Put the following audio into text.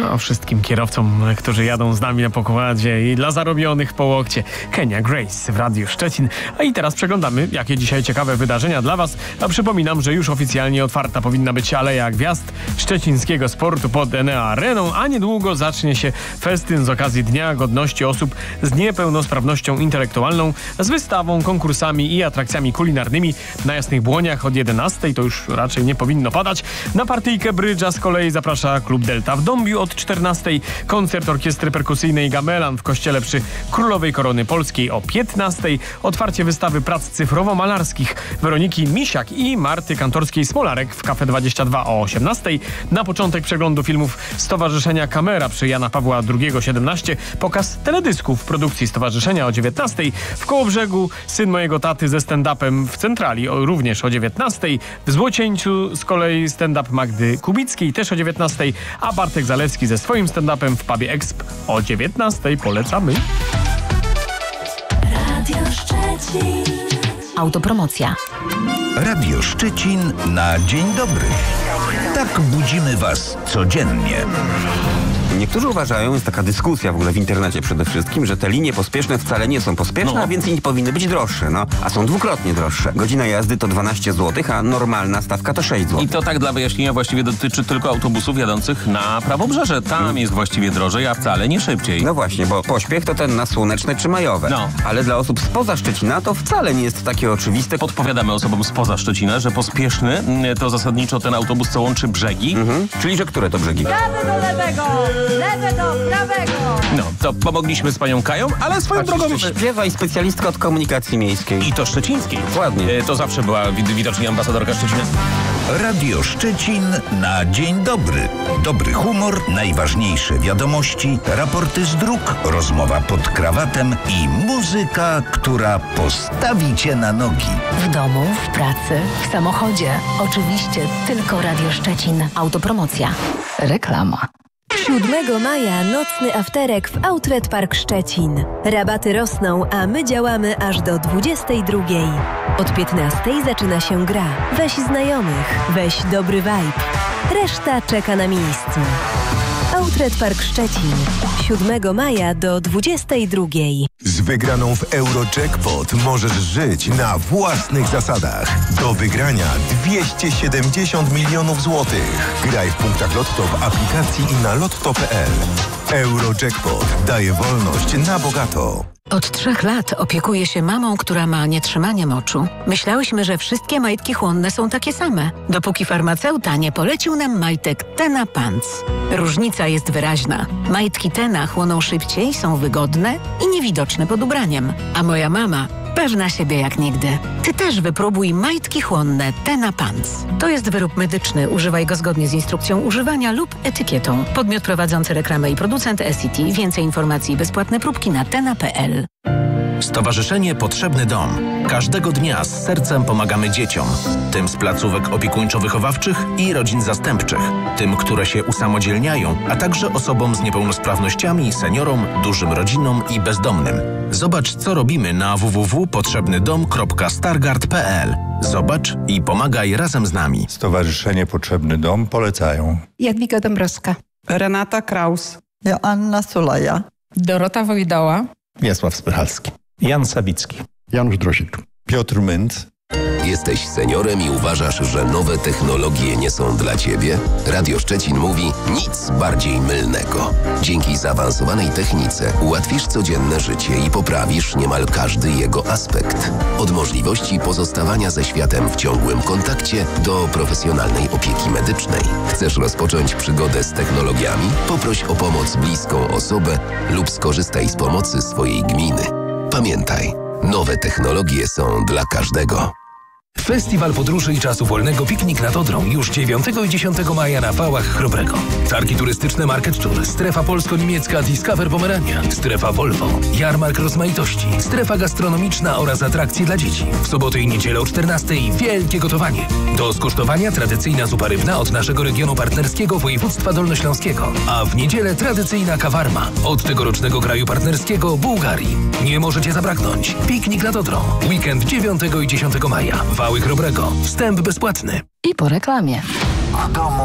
No, wszystkim kierowcom, którzy jadą z nami na pokładzie i dla zarobionych po łokcie. Kenya Grace w Radiu Szczecin. A i teraz przeglądamy, jakie dzisiaj ciekawe wydarzenia dla Was. A przypominam, że już oficjalnie otwarta powinna być Aleja Gwiazd szczecińskiego sportu pod Enea Areną, a niedługo zacznie się festyn z okazji Dnia Godności Osób z Niepełnosprawnością Intelektualną z wystawą, konkursami i atrakcjami kulinarnymi na Jasnych Błoniach od 11. To już raczej nie powinno padać. Na partyjkę brydża z kolei zaprasza Klub Delta w Dąbiu od 14. Koncert orkiestry perkusyjnej Gamelan w kościele przy Królowej Korony Polskiej o 15. Otwarcie wystawy prac cyfrowo-malarskich Weroniki Misiak i Marty Kantorskiej-Smolarek w Cafe 22 o 18. Na początek przeglądu filmów Stowarzyszenia Kamera przy Jana Pawła II 17. Pokaz teledysków produkcji Stowarzyszenia o 19. W Kołobrzegu Syn mojego taty ze stand-upem w Centrali również o 19. W Złocieńcu z kolei stand-up Magdy Kubickiej też o 19. A Bartek Zalewski ze swoim stand-upem w pubie Exp o 19. Polecamy. Radio Szczecin. Autopromocja. Radio Szczecin na dzień dobry. Tak budzimy Was codziennie. Niektórzy uważają, jest taka dyskusja w ogóle w internecie przede wszystkim, że te linie pospieszne wcale nie są pospieszne, a więc i nie powinny być droższe. A są dwukrotnie droższe. Godzina jazdy to 12 zł, a normalna stawka to 6 zł. I to tak dla wyjaśnienia właściwie dotyczy tylko autobusów jadących na Prawobrzeże. Tam jest właściwie drożej, a wcale nie szybciej. No właśnie, bo pośpiech to ten na słoneczne czy majowe. Ale dla osób spoza Szczecina to wcale nie jest takie oczywiste. Podpowiadamy osobom spoza Szczecina, że pospieszny to zasadniczo ten autobus, co łączy brzegi. Czyli, że które to brzegi? Prawy do lewego! Lewe do prawego! No, to pomogliśmy z panią Kają, ale swoją drogą... Śpiewa i specjalistka od komunikacji miejskiej. I to szczecińskiej. Dokładnie. To zawsze była widocznie ambasadorka Szczecina. Radio Szczecin na dzień dobry. Dobry humor, najważniejsze wiadomości, raporty z dróg, rozmowa pod krawatem i muzyka, która postawi Cię na nogi. W domu, w pracy, w samochodzie. Oczywiście tylko Radio Szczecin. Autopromocja. Reklama. 7 maja nocny afterek w Outlet Park Szczecin. Rabaty rosną, a my działamy aż do 22. Od 15 zaczyna się gra. Weź znajomych, weź dobry vibe. Reszta czeka na miejscu. Outlet Park Szczecin. 7 maja do 22. Z wygraną w Eurojackpot możesz żyć na własnych zasadach. Do wygrania 270 milionów złotych. Graj w punktach Lotto w aplikacji i na lotto.pl. Eurojackpot daje wolność na bogato. Od 3 lat opiekuję się mamą, która ma nietrzymanie moczu. Myślałyśmy, że wszystkie majtki chłonne są takie same, dopóki farmaceuta nie polecił nam majtek Tena Pants. Różnica jest wyraźna. Majtki Tena chłoną szybciej, są wygodne i niewidoczne pod ubraniem. A moja mama pewna siebie jak nigdy. Ty też wypróbuj majtki chłonne Tena Pants. To jest wyrób medyczny. Używaj go zgodnie z instrukcją używania lub etykietą. Podmiot prowadzący reklamę i producent SCT. Więcej informacji i bezpłatne próbki na tena.pl. Stowarzyszenie Potrzebny Dom. Każdego dnia z sercem pomagamy dzieciom. Tym z placówek opiekuńczo-wychowawczych i rodzin zastępczych. Tym, które się usamodzielniają, a także osobom z niepełnosprawnościami, seniorom, dużym rodzinom i bezdomnym. Zobacz, co robimy na www.potrzebnydom.stargard.pl. Zobacz i pomagaj razem z nami. Stowarzyszenie Potrzebny Dom polecają Jadwiga Dąbrowska, Renata Kraus, Joanna Sulaja, Dorota Wojdoła, Wiesław Spychalski, Jan Sawicki, Janusz Drosik, Piotr Mynt. Jesteś seniorem i uważasz, że nowe technologie nie są dla Ciebie? Radio Szczecin mówi nic bardziej mylnego. Dzięki zaawansowanej technice ułatwisz codzienne życie i poprawisz niemal każdy jego aspekt. Od możliwości pozostawania ze światem w ciągłym kontakcie do profesjonalnej opieki medycznej. Chcesz rozpocząć przygodę z technologiami? Poproś o pomoc bliską osobę lub skorzystaj z pomocy swojej gminy. Pamiętaj, nowe technologie są dla każdego. Festiwal Podróży i Czasu Wolnego Piknik nad Odrą już 9 i 10 maja na Wałach Chrobrego. Targi turystyczne Market Tour, strefa polsko-niemiecka Discover Pomerania, strefa Volvo, jarmark rozmaitości, strefa gastronomiczna oraz atrakcje dla dzieci. W sobotę i niedzielę o 14 wielkie gotowanie. Do skosztowania tradycyjna zupa rybna od naszego regionu partnerskiego województwa dolnośląskiego, a w niedzielę tradycyjna kawarma od tegorocznego kraju partnerskiego Bułgarii. Nie możecie zabraknąć. Piknik nad Odrą. Weekend 9 i 10 maja. Wały Chrobrego. Wstęp bezpłatny. I po reklamie. W domu,